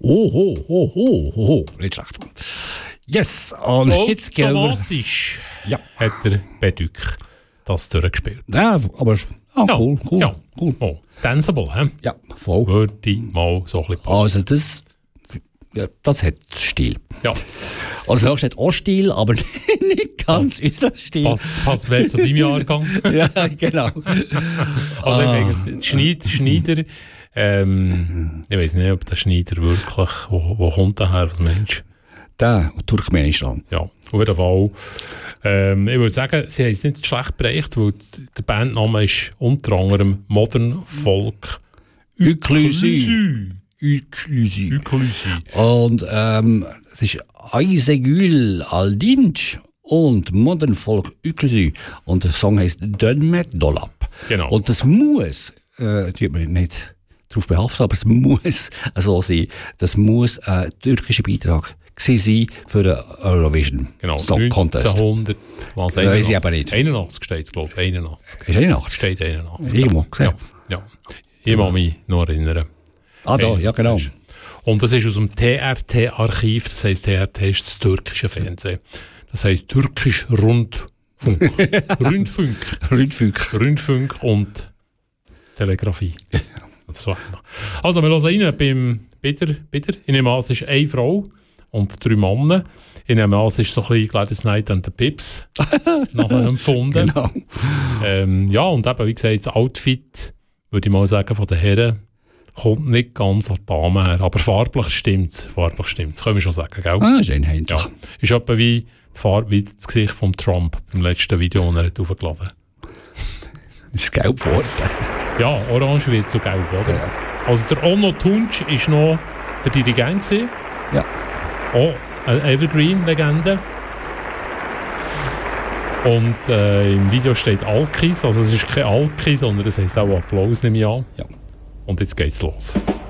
Nicht schlecht. Yes, und jetzt gehen wir... Automatisch hat der Bedük das durchgespielt. Ja, aber cool. Oh, danceable, hä? Ja, voll. Würde ich mal so ein bisschen... Also das hat Stil. Ja. Also das hat auch Stil, aber nicht ganz unser Stil. Passt mehr zu deinem Jahrgang. Ja, genau. Also Schneider, ich weiß nicht, ob der Schneider wirklich, wo kommt der her, was Mensch? Der Turkmenistan. Ja, auf jeden Fall. Ich würde sagen, sie haben es nicht schlecht bereicht, weil der Bandname ist unter anderem Modern Folk Inclusive. Und es ist Aysegül Aldinç und Modern Folk Inclusive. Und der Song heisst Dönme Dolap. Genau. Und das muss, die wir nicht darauf behaftet, aber es muss so sein, das muss ein türkischer Beitrag sein für den Eurovision Song Contest. 1900, was? 81. Ich aber nicht. 81 steht, glaube ich. 81. Ist 81? Steht 81. Irgendwo gesehen. Ja. Ich muss mich noch erinnern. Ah, da, ja, genau. Und das ist aus dem TRT-Archiv, das heisst, TRT ist das türkische Fernsehen. Das heisst türkisch Rundfunk. Rundfunk und Telegrafie. Also, wir hören rein bitte. Ich nehme an, es ist eine Frau und 3 Männer. Ich nehme an, es ist so ein bisschen Gladys Knight and the Pips nachher empfunden. Genau. Ja, und eben, wie gesagt, das Outfit, würde ich mal sagen, von den Herren, kommt nicht ganz an die Dame her, aber farblich stimmt's. Können wir schon sagen, gell? Ah, schön händlich. Ja. Ist etwa wie die Farbe, wie das Gesicht von Trump beim letzten Video, das er hat aufgeladen. Das ist gelb geworden. Ja, orange wird zu gelb, oder? Ja. Also der Onno Tunç war noch der Dirigent gewesen. Ja. Auch eine Evergreen-Legende. Und im Video steht Alkis, also es ist kein Alkis, sondern es heisst auch Applaus, nehme ich an. Ja. Und jetzt geht's los.